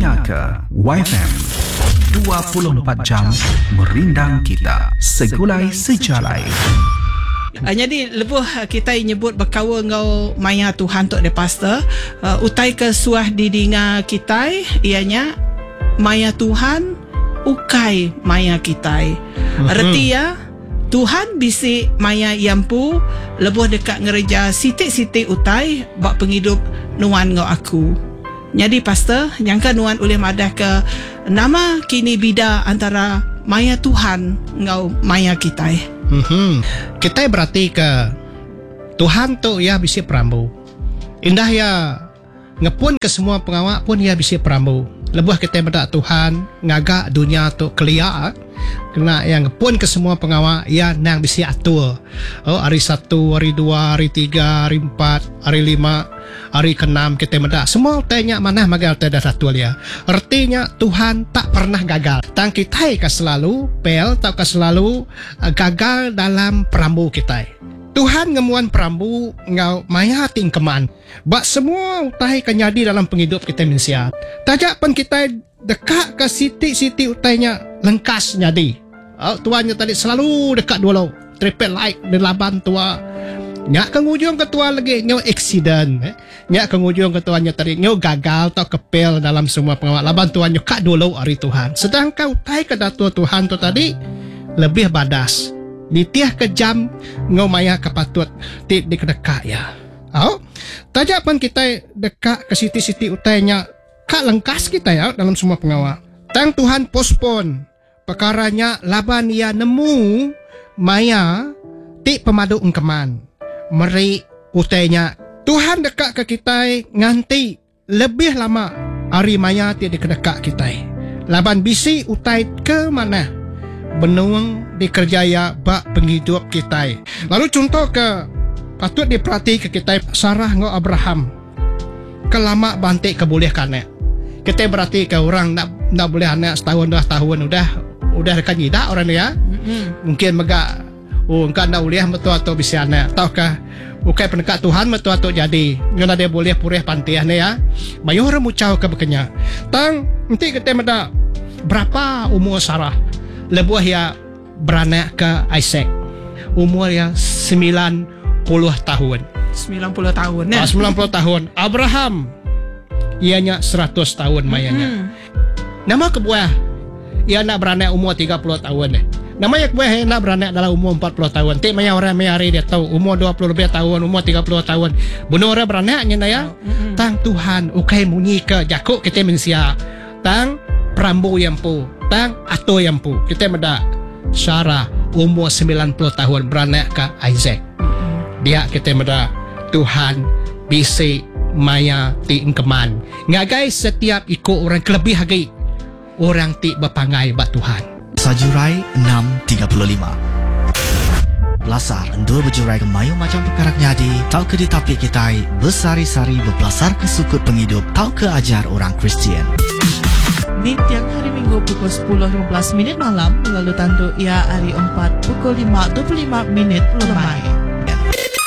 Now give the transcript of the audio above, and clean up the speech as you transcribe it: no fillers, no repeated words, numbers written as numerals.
Dengar ke YFM 24 jam merindang kita segulai sejalai. Jadi lebuh kita nyebut berkawa ngau maya Tuhan tok de pastor utai ke suah didinga kita ianya maya Tuhan ukai maya kita. Arti ya Tuhan bisi maya yampu lebuh dekat ngereja sitik-sitik utai bak penghidup nuan ngau aku. Jadi pastor nyangka nuan oleh madah ke nama kini bida antara maya Tuhan ngau maya kita. Kita berarti ke Tuhan tu ya bisi perambu. Indah ya ngepun ke semua pengawak pun ya bisi perambu. Lebuh kita berdak Tuhan ngagak dunia tu kelia. Kena yang ngepun ke semua pengawak ya nang bisi atur. Oh hari 1, hari 2, hari 3, hari 4, hari 5, hari ke-6 kita berdak. Semua tanya mana magal tada atur ya. Artinya Tuhan tak pernah gagal. Tang kita ke selalu pel tak ke selalu gagal dalam perambu kita. Tuhan ngemuan perambu ngau maya tingkeman. Bak semua utai kenyadi dalam penghidup kita manusia. Tajak pun kita dekat ke siti-siti utainya lengkas nyadi. Tuannya tadi selalu dekat dulu. Triple light di laban tua. Nyak kengujung ketua lagi ngau accident. Nyak kengujung ketuanya tadi ngau gagal atau kepel dalam semua pengawal. Laban tuannya kak dulu hari Tuhan. Sedangkan utai ke datua Tuhan tu tadi lebih badas. Ditiah kejam ngau maya kepatut di kedekak ya. Tajak pun kita dekat ke siti-siti utainya kak lengkas kita ya dalam semua pengawal. Tang Tuhan postpone perkaranya laban ia nemu maya ti pemadu engkeman. Meri utainya Tuhan dekat ke kita nganti lebih lama hari maya ti di kedekak kita. Laban bisi utai ke mana? Benuang dikerjaya bak penghidup kita. Lalu contoh ke patut diperhati ke kita Sarah ngau Abraham. Kelama bantik keboleh kanak. Kita berarti ke orang nak boleh anak setahun 2 tahun udah dekat nyidak orang ya. Mungkin megak engkau nak boleh betul atau bisa anak. Tahukah bukai pendekat Tuhan betul atau jadi. Ngana dia boleh purih pantiah ya. Bayu orang mucau ke bekenya. Tang nanti kita meda berapa umur Sarah? Lebuah ya beranak ke Isaac. Umur ya 90 tahun. 90 tahun ya. 90 tahun. Abraham ianya 100 tahun mayanya. Nama kebuah ia nak beranak umur 30 tahun. Nama yang kebuah nak beranak dalam umur 40 tahun. Tik maya orang mayari dia tahu umur 20 lebih tahun, umur 30 tahun. Benar orang beranaknya ya. Tang Tuhan ukai munyi ke jakuk kita manusia. Tang perambu yang pu. Tang atau yang pu. Kita meda Sarah umur 90 tahun beranak ke Isaac. Dia kita meda Tuhan bisi maya ti engkeman. Ngagai setiap ikut orang kelebih hagi orang ti berpangai bat Tuhan. Sajurai 6.35 Belasar endul berjurai ke mayu macam perkara nyadi. Tau ke di tapi kita bersari-sari berbelasar ke sukut penghidup. Tau ke ajar orang Kristian. Di tiap hari Minggu pukul 10.15 malam, lalu tandu ia hari 4 pukul 5.25 lemai.